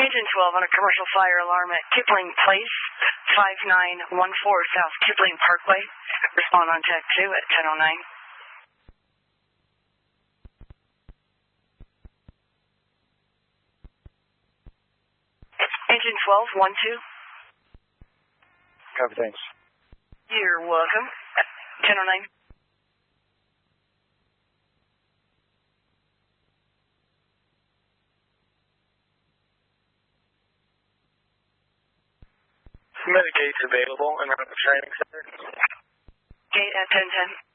Engine 12 on a commercial fire alarm at Kipling Place, 5914 South Kipling Parkway. Respond on Tech 2 at 10:09. Engine 12, 1-2. Copy, thanks. You're welcome. 10:09. Medicate's available and around the training center. Gate at 10:10.